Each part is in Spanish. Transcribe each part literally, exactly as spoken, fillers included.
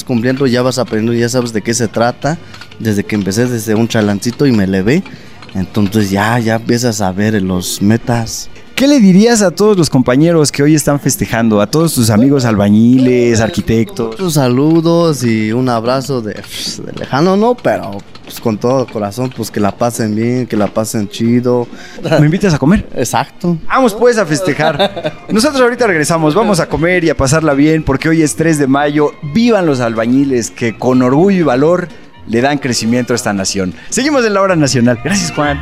cumpliendo, ya vas aprendiendo, ya sabes de qué se trata. Desde que empecé desde un chalancito y me elevé, entonces ya, ya empiezas a ver los metas. ¿Qué le dirías a todos los compañeros que hoy están festejando? A todos tus amigos albañiles, arquitectos. Tus saludos y un abrazo de, de lejano, ¿no? Pero pues, con todo el corazón, pues que la pasen bien, que la pasen chido. ¿Me invitas a comer? Exacto. Vamos pues a festejar. Nosotros ahorita regresamos, vamos a comer y a pasarla bien porque hoy es tres de mayo. ¡Vivan los albañiles que con orgullo y valor le dan crecimiento a esta nación! Seguimos en la hora nacional. Gracias, Juan.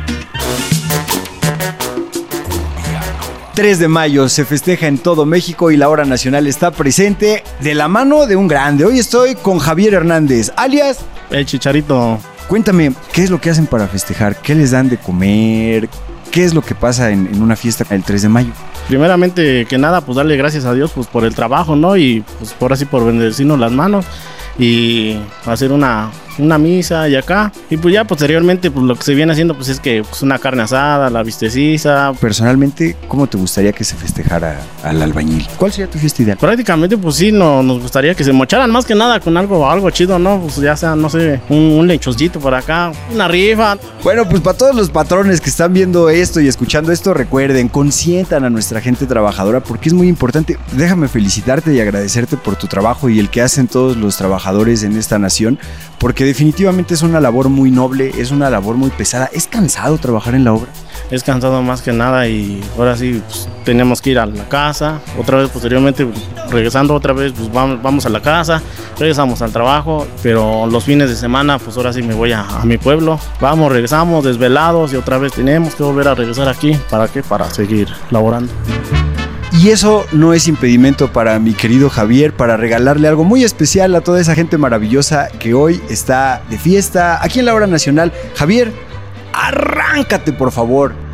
tres de mayo se festeja en todo México y la hora nacional está presente de la mano de un grande. Hoy estoy con Javier Hernández, alias El Chicharito. Cuéntame, ¿qué es lo que hacen para festejar? ¿Qué les dan de comer? ¿Qué es lo que pasa en, en una fiesta el tres de mayo? Primeramente que nada, pues darle gracias a Dios pues, por el trabajo, ¿no? Y pues por así por bendecirnos las manos y hacer una, una misa y acá. Y pues ya posteriormente pues lo que se viene haciendo pues es que pues, una carne asada, la vistecisa. Personalmente, ¿cómo te gustaría que se festejara al albañil? ¿Cuál sería tu fiesta ideal? Prácticamente pues sí, no, nos gustaría que se mocharan más que nada con algo, algo chido, ¿no? Pues ya sea, no sé, un, un lechoncito por acá, una rifa. Bueno, pues para todos los patrones que están viendo esto y escuchando esto, recuerden, consientan a nuestra gente trabajadora porque es muy importante. Déjame felicitarte y agradecerte por tu trabajo y el que hacen todos los trabajadores en esta nación, porque definitivamente es una labor muy noble, es una labor muy pesada. ¿Es cansado trabajar en la obra? Es cansado más que nada y ahora sí pues, tenemos que ir a la casa, otra vez posteriormente regresando otra vez pues vamos, vamos a la casa, regresamos al trabajo, pero los fines de semana pues ahora sí me voy a, a mi pueblo, vamos, regresamos desvelados y otra vez tenemos que volver a regresar aquí. ¿Para qué? Para seguir laborando. Y eso no es impedimento para mi querido Javier para regalarle algo muy especial a toda esa gente maravillosa que hoy está de fiesta aquí en la hora nacional. Javier, arráncate por favor.